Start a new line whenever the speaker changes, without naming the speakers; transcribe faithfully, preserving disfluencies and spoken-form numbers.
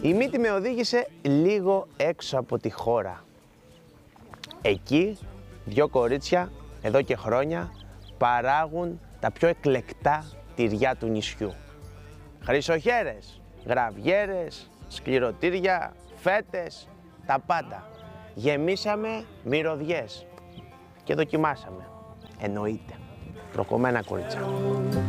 Η μύτη με οδήγησε λίγο έξω από τη χώρα. Εκεί, δυο κορίτσια, εδώ και χρόνια, παράγουν τα πιο εκλεκτά τυριά του νησιού. Χρυσοχέρες, γραβιέρες, σκληροτήρια, φέτες, τα πάντα. Γεμίσαμε μυρωδιές και δοκιμάσαμε. Εννοείται, προκομμένα κορίτσια.